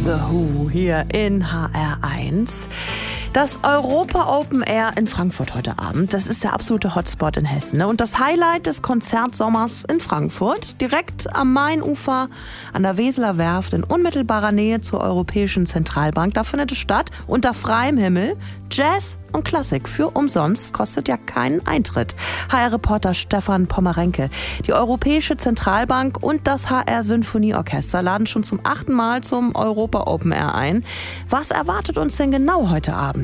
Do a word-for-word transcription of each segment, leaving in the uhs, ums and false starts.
The Who hier in H R eins. Das Europa Open Air in Frankfurt heute Abend, das ist der absolute Hotspot in Hessen. Ne? Und das Highlight des Konzertsommers in Frankfurt, direkt am Mainufer an der Weseler Werft in unmittelbarer Nähe zur Europäischen Zentralbank. Da findet es statt, unter freiem Himmel. Jazz und Klassik für umsonst, kostet ja keinen Eintritt. H R-Reporter Stefan Pommerenke. Die Europäische Zentralbank und das H R-Sinfonieorchester laden schon zum achten Mal zum Europa Open Air ein. Was erwartet uns denn genau heute Abend?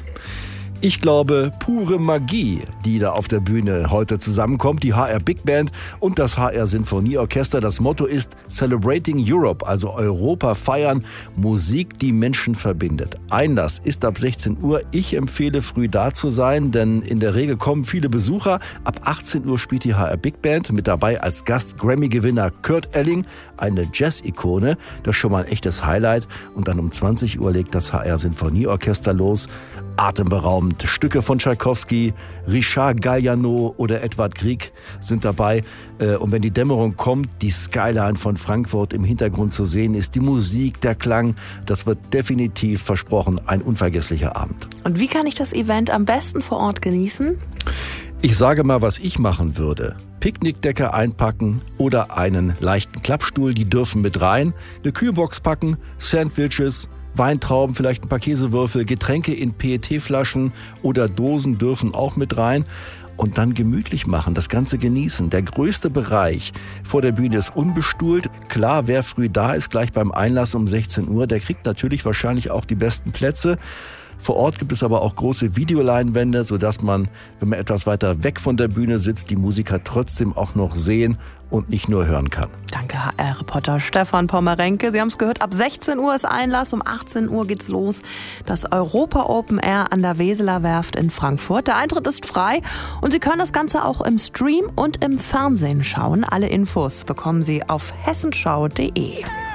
Ich glaube, pure Magie, die da auf der Bühne heute zusammenkommt. Die H R Big Band und das H R Sinfonieorchester. Das Motto ist Celebrating Europe, also Europa feiern, Musik, die Menschen verbindet. Einlass ist ab sechzehn Uhr. Ich empfehle, früh da zu sein, denn in der Regel kommen viele Besucher. Ab achtzehn Uhr spielt die H R Big Band, mit dabei als Gast Grammy-Gewinner Kurt Elling, eine Jazz-Ikone. Das ist schon mal ein echtes Highlight. Und dann um zwanzig Uhr legt das H R Sinfonieorchester los. Atemberaubend. Stücke von Tschaikowski, Richard Galliano oder Edvard Grieg sind dabei. Und wenn die Dämmerung kommt, die Skyline von Frankfurt im Hintergrund zu sehen ist, die Musik, der Klang, das wird definitiv versprochen ein unvergesslicher Abend. Und wie kann ich das Event am besten vor Ort genießen? Ich sage mal, was ich machen würde. Picknickdecke einpacken oder einen leichten Klappstuhl, die dürfen mit rein. Eine Kühlbox packen, Sandwiches, Weintrauben, vielleicht ein paar Käsewürfel, Getränke in P E T-Flaschen oder Dosen dürfen auch mit rein. Und dann gemütlich machen, das Ganze genießen. Der größte Bereich vor der Bühne ist unbestuhlt. Klar, wer früh da ist, gleich beim Einlass um sechzehn Uhr, der kriegt natürlich wahrscheinlich auch die besten Plätze. Vor Ort gibt es aber auch große Videoleinwände, sodass man, wenn man etwas weiter weg von der Bühne sitzt, die Musiker trotzdem auch noch sehen und nicht nur hören kann. Danke, H R-Reporter Stefan Pommerenke. Sie haben es gehört, ab sechzehn Uhr ist Einlass, um achtzehn Uhr geht's los. Das Europa Open Air an der Weseler Werft in Frankfurt. Der Eintritt ist frei und Sie können das Ganze auch im Stream und im Fernsehen schauen. Alle Infos bekommen Sie auf hessenschau punkt de.